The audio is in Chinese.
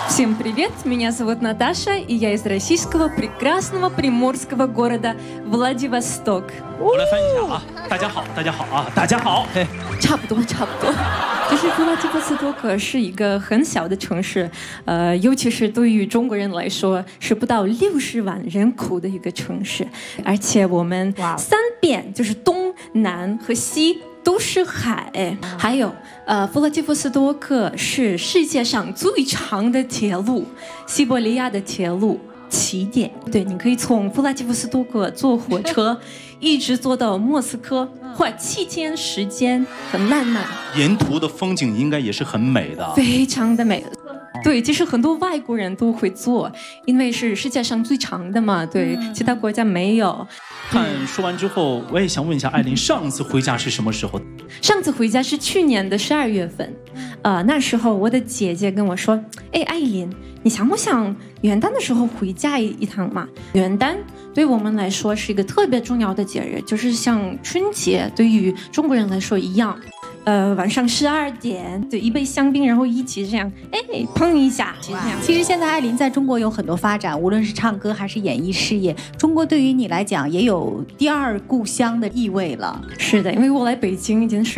Всем привет, меня зовут Наташа, и я из российского прекрасного приморского города Владивосток. 我来翻译一下啊，大家好，大家好啊，大家好。 差不多。就是弗拉基沃斯托克是一个很小的城市，尤其是对于中国人来说，是不到60万人口的一个城市，而且我们三边就是东南和西。都是海，还有弗拉基沃斯托克是世界上最长的铁路，西伯利亚的铁路起点。对，你可以从弗拉基沃斯托克坐火车，一直坐到莫斯科，花7天时间，很浪漫。 沿途的风景应该也是很美的， 非常的美。对，其实很多外国人都会坐，因为是世界上最长的嘛。对，其他国家没有。 看说完之后，我也想问一下艾琳，上次回家是什么时候？ 上次回家是去年的12月份，那时候我的姐姐跟我说：“哎，艾琳，你想不想元旦的时候回家一趟嘛？元旦对我们来说是一个特别重要的节日，就是像春节对于中国人来说一样。”晚上12点，对，一杯香槟，然后一起这样，哎，碰一下。 其实现在艾琳在中国有很多发展，无论是唱歌还是演艺事业，中国对于你来讲也有第二故乡的意味了。 是的，因为我来北京已经是